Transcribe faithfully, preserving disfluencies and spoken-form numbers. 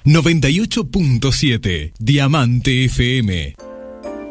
noventa y ocho punto siete Diamante F M.